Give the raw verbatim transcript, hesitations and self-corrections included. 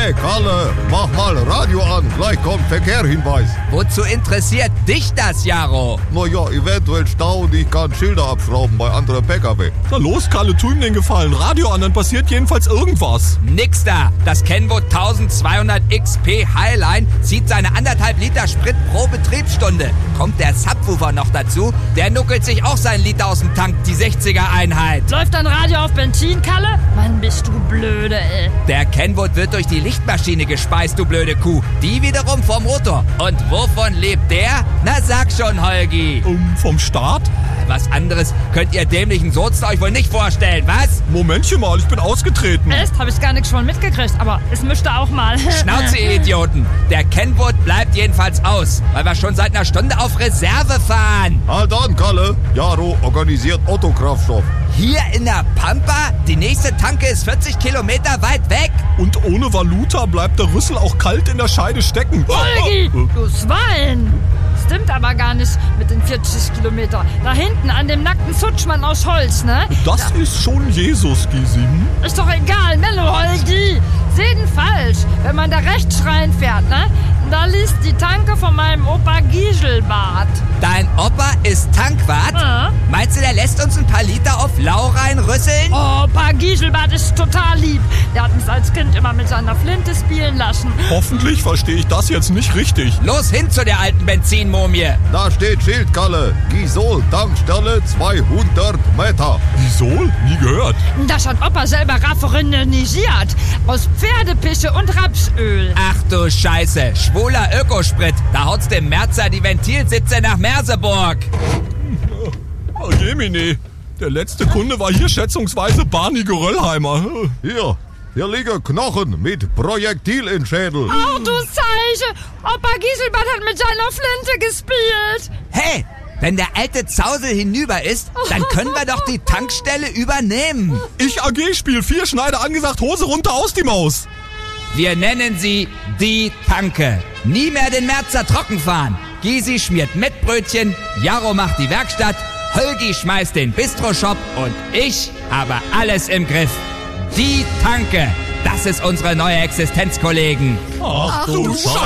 Hey, Kalle, mach mal Radio an, gleich kommt Verkehrhinweis. Wozu interessiert dich das, Jaro? Naja, eventuell Stau und ich kann Schilder abschrauben bei anderen P K W. Na los, Kalle, tu ihm den Gefallen. Radio an, dann passiert jedenfalls irgendwas. Nix da. Das Kenwood zwölfhundert X P Highline zieht seine anderthalb Liter Sprit pro Betriebsstunde. Kommt der Subwoofer noch dazu, der nuckelt sich auch seinen Liter aus dem Tank, die sechziger Einheit. Läuft dein Radio auf Benzin, Kalle? Mann, bist du blöde, ey. Der Kenwood wird durch die Lichtmaschine gespeist, du blöde Kuh. Die wiederum vom Motor. Und wovon lebt der? Na sag schon, Holgi. Um, vom Start? Was anderes könnt ihr dämlichen Sozen euch wohl nicht vorstellen, was? Momentchen mal, ich bin ausgetreten. Echt? Hab ich gar nichts von mitgekriegt, aber es müsste auch mal. Schnauze, ihr Idioten. Der Kenwood bleibt jedenfalls aus, weil wir schon seit einer Stunde auf Reserve fahren. Halt an, Kalle. Jaro organisiert Autokraftstoff. Hier in der Pampa? Die nächste Tanke ist vierzig Kilometer weit weg. Und ohne Valuta bleibt der Rüssel auch kalt in der Scheide stecken. Holgi, du Schwein! Stimmt aber gar nicht mit den vierzig Kilometer. Da hinten an dem nackten Futschmann aus Holz, ne? Das da ist schon Jesus, G sieben. Ist doch egal, Mello, Holgi. Sehen falsch, wenn man da rechts reinfährt, ne? Da liegt die Tanke von meinem Opa Giselbart. Dein Opa ist Tankwart? Ja. Meinst du, der lässt uns ein paar Liter auf Lau reinrüsseln? Opa Giselbart ist total lieb. Der hat mich als Kind immer mit seiner Flinte spielen lassen. Hoffentlich verstehe ich das jetzt nicht richtig. Los hin zu der alten Benzinmumie. Da steht Schild, Kalle. Gisol, Tankstelle zweihundert Meter. Isol? Nie gehört. Das hat Opa selber raffinisiert. Aus Pferdepische und Rapsöl. Ach du Scheiße, schwuler Ökosprit. Da haut's dem Merzer die Ventilsitze nach Merseburg. Oh, Jemine. Der letzte Kunde war hier schätzungsweise Barney Geröllheimer. Hier, hier liegen Knochen mit Projektil in Schädel. Oh, du Zeiche. Opa Giselbart hat mit seiner Flinte gespielt. Hey, wenn der alte Zausel hinüber ist, dann können wir doch die Tankstelle übernehmen. Ich A G spiel vier Schneider angesagt, Hose runter, aus die Maus. Wir nennen sie die Tanke. Nie mehr den Merzer trocken fahren. Gysi schmiert Mettbrötchen, Jaro macht die Werkstatt, Holgi schmeißt den Bistro-Shop und ich habe alles im Griff. Die Tanke, das ist unsere neue Existenz, Kollegen. Ach du Scheiße.